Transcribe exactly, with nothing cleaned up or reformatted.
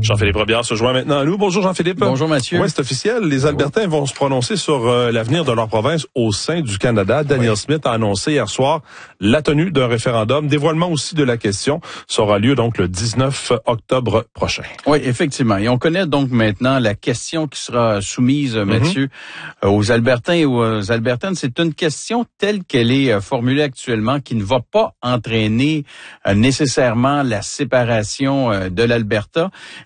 Jean-Philippe Robillard se joint maintenant à nous. Bonjour Jean-Philippe. Bonjour Mathieu. Oui, c'est officiel. Les Albertains vont se prononcer sur euh, l'avenir de leur province au sein du Canada. Daniel oui. Smith a annoncé hier soir la tenue d'un référendum. Dévoilement aussi de la question. Ça aura lieu donc le dix-neuf octobre prochain. Oui, effectivement. Et on connaît donc maintenant la question qui sera soumise, mm-hmm. Mathieu, euh, aux Albertains et aux Albertaines. C'est une question telle qu'elle est euh, formulée actuellement qui ne va pas entraîner euh, nécessairement la séparation euh, de l'Alberta.